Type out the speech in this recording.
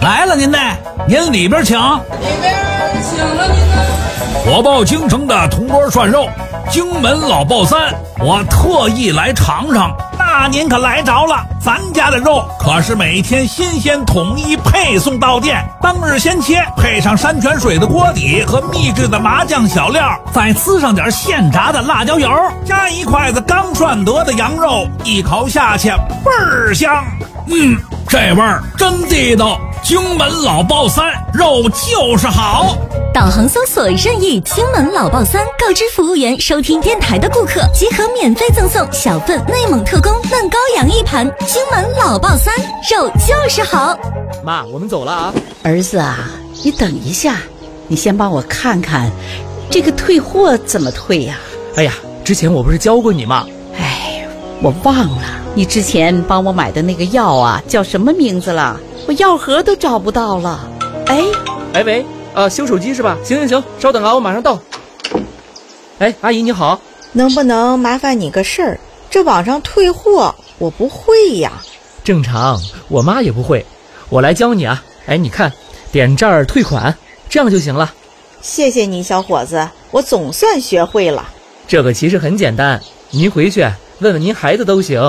来了您呢，您里边请。 里边请了您呢。 我报京城的铜锅涮肉，荆门老爆三，我特意来尝尝。那您可来着了，咱家的肉可是每天新鲜统一配送到店，当日先切，配上山泉水的锅底和秘制的麻酱小料，再呲上点现炸的辣椒油，加一筷子刚涮得的羊肉，一口下去倍儿香。这味儿真地道，荆门老爆三，肉就是好。 导航搜索任意荆门老爆三，告知服务员收听电台的顾客即可免费赠送小份内蒙特供嫩羔羊一盘。荆门老爆三，肉就是好。 妈，我们走了啊。 儿子啊，你等一下，你先帮我看看这个退货怎么退呀？ 哎呀，之前我不是教过你吗？ 哎，我忘了，你之前帮我买的那个药啊，叫什么名字了？我药盒都找不到了。哎， 喂，修手机是吧？行，稍等啊，我马上到。哎，阿姨你好， 能不能麻烦你个事儿？这网上退货我不会呀。 正常，我妈也不会，我来教你啊。哎，你看，点这儿退款，这样就行了。 谢谢你，小伙子，我总算学会了。 这个其实很简单，您回去问问您孩子都行。